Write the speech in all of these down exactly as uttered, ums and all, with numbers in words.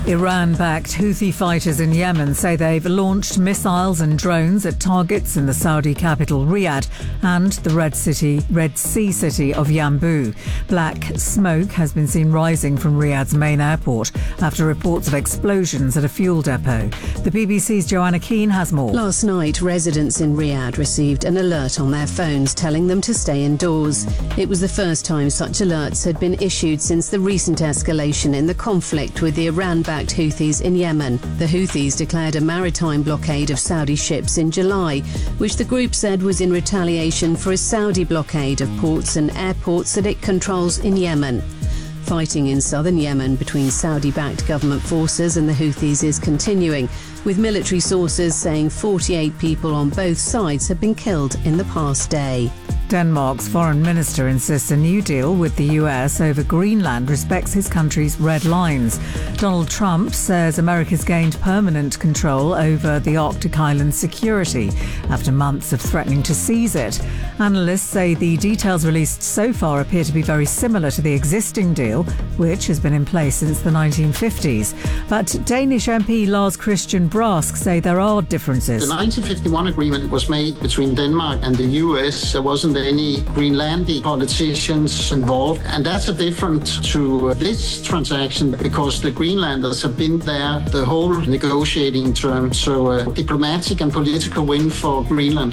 Iran-backed Houthi fighters in Yemen say they've launched missiles and drones at targets in the Saudi capital Riyadh and the Red City, Red Sea city of Yanbu. Black smoke has been seen rising from Riyadh's main airport after reports of explosions at a fuel depot. The B B C's Joanna Keane has more. Last night, residents in Riyadh received an alert on their phones telling them to stay indoors. It was the first time such alerts had been issued since the recent escalation in the conflict with the Iran-backed Houthis in Yemen. The Houthis declared a maritime blockade of Saudi ships in July, which the group said was in retaliation for a Saudi blockade of ports and airports that it controls in Yemen. Fighting in southern Yemen between Saudi-backed government forces and the Houthis is continuing, with military sources saying forty-eight people on both sides have been killed in the past day. Denmark's foreign minister insists a new deal with the U S over Greenland respects his country's red lines. Donald Trump says America's gained permanent control over the Arctic island's security after months of threatening to seize it. Analysts say the details released so far appear to be very similar to the existing deal, which has been in place since the nineteen fifties. But Danish M P Lars Christian Brask say there are differences. The nineteen fifty-one agreement was made between Denmark and the U S. There wasn't any Greenlandic politicians involved, and that's a difference to this transaction because the Greenlanders have been there the whole negotiating term, so a diplomatic and political win for Greenland.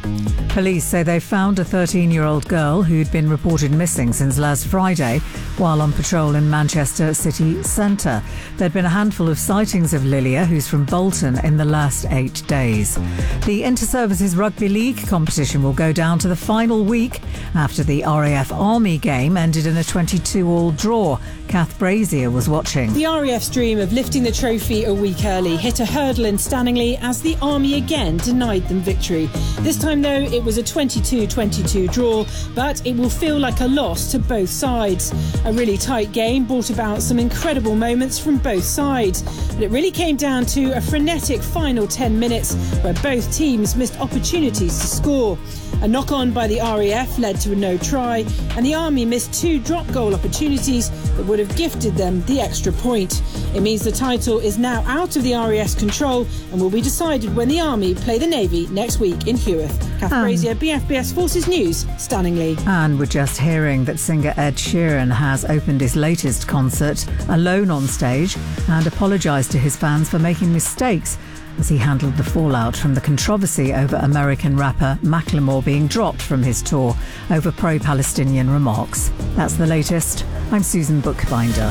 Police say they found a thirteen-year-old girl who'd been reported missing since last Friday while on patrol in Manchester city centre. There'd been a handful of sightings of Lilia, who's from Bolton, in the last eight days. The Inter-Services Rugby League competition will go down to the final week after the R A F Army game ended in a twenty-two-all draw. Kath Brazier was watching. The R A F's dream of lifting the trophy a week early hit a hurdle in Stanningley as the Army again denied them victory. This time, though, it was a twenty-two twenty-two draw, but it will feel like a loss to both sides. A really tight game brought about some incredible moments from both sides, but it really came down to a frenetic final ten minutes where both teams missed opportunities to score. A knock-on by the R A F led to a no try, and the Army missed two drop goal opportunities that would have gifted them the extra point. It means the title is now out of the R A F's control and will be decided when the Army play the Navy next week in Heworth. Kath um, Brazier, B F B S Forces News, Stanningley. And we're just hearing that singer Ed Sheeran has opened his latest concert alone on stage and apologised to his fans for making mistakes as he handled the fallout from the controversy over American rapper Macklemore being dropped from his tour over pro-Palestinian remarks. That's the latest. I'm Susan Bookbinder.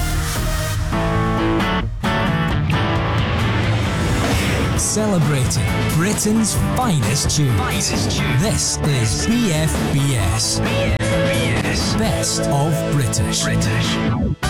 Celebrating Britain's finest tunes. Finest tunes. This is B F B S. B F B S. Best of British. British.